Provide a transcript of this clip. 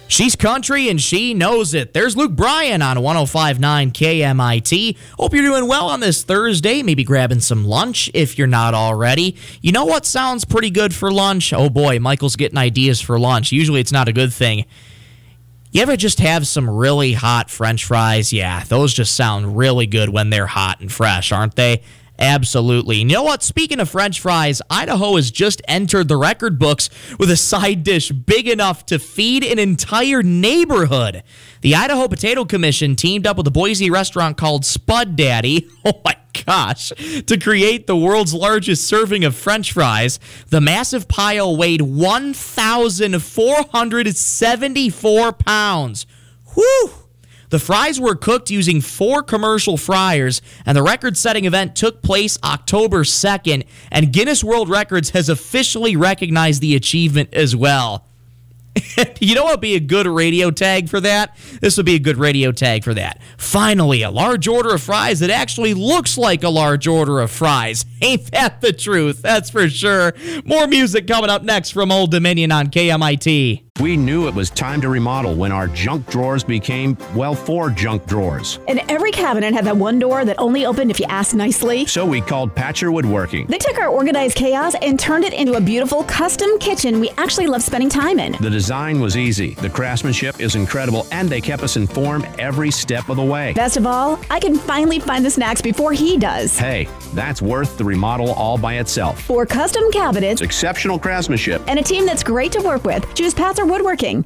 She's country and she knows it. There's Luke Bryan on 105.9 KMIT. Hope you're doing well on this Thursday. Maybe grabbing some lunch if you're not already. You know what sounds pretty good for lunch? Oh boy, Michael's getting ideas for lunch. Usually it's not a good thing. You ever just have some really hot French fries? Yeah, those just sound really good when they're hot and fresh, aren't they? Absolutely. You know what? Speaking of French fries, Idaho has just entered the record books with a side dish big enough to feed an entire neighborhood. The Idaho Potato Commission teamed up with a Boise restaurant called Spud Daddy, oh my gosh, to create the world's largest serving of French fries. The massive pile weighed 1,474 pounds. Whew! The fries were cooked using 4 commercial fryers, and the record-setting event took place October 2nd, and Guinness World Records has officially recognized the achievement as well. You know what would be a good radio tag for that? This would be a good radio tag for that. Finally, a large order of fries that actually looks like a large order of fries. Ain't that the truth? That's for sure. More music coming up next from Old Dominion on KMIT. We knew it was time to remodel when our junk drawers became, well, 4 junk drawers. And every cabinet had that one door that only opened if you asked nicely. So we called Patcher Woodworking. They took our organized chaos and turned it into a beautiful custom kitchen we actually love spending time in. The design was easy, the craftsmanship is incredible, and they kept us informed every step of the way. Best of all, I can finally find the snacks before he does. Hey, that's worth the remodel all by itself. For custom cabinets, Exceptional craftsmanship, and a team that's great to work with, choose Patzer Woodworking.